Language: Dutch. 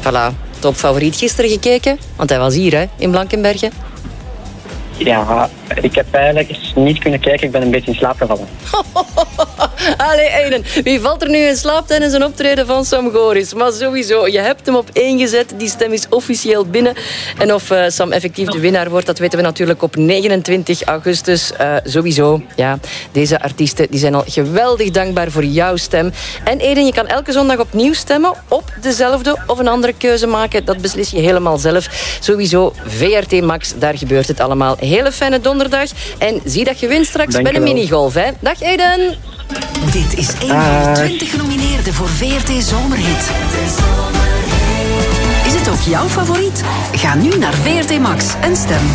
Voilà, topfavoriet. Gisteren gekeken, want hij was hier hè, in Blankenberge. Ja, ik heb eigenlijk niet kunnen kijken. Ik ben een beetje in slaap gevallen. Allee, Aiden, wie valt er nu in slaap tijdens een optreden van Sam Goris? Maar sowieso, je hebt hem op 1 gezet. Die stem is officieel binnen. En of Sam effectief de winnaar wordt, dat weten we natuurlijk op 29 augustus. Sowieso, ja. Deze artiesten die zijn al geweldig dankbaar voor jouw stem. En Aiden, je kan elke zondag opnieuw stemmen op dezelfde of een andere keuze maken. Dat beslis je helemaal zelf. Sowieso, VRT Max, daar gebeurt het allemaal. Hele fijne donderdag. En zie dat je wint straks bij de minigolf. Hè? Dag Aiden. Dit is een van de 20 genomineerden voor VRT Zomerhit. Is het ook jouw favoriet? Ga nu naar VRT Max en stem.